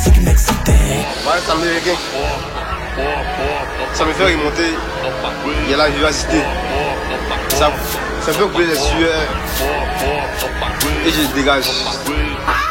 c'est qui m'excitait. Ouais, c'est américain. Ça me fait remonter. Il y a la vivacité. Ça fait couper les sueurs. Et je dégage.